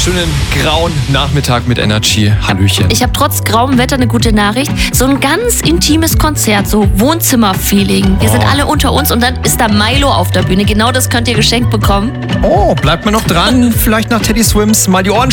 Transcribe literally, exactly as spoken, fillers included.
schönen grauen Nachmittag mit Energy. Hallöchen. Ich habe trotz grauem Wetter eine gute Nachricht. So ein ganz intimes Konzert, so Wohnzimmer-Feeling. Wir Oh. sind alle unter uns und dann ist da Milo auf der Bühne. Genau das könnt ihr geschenkt bekommen. Oh, bleibt mal noch dran. Vielleicht nach Teddy Swims mal die Ohren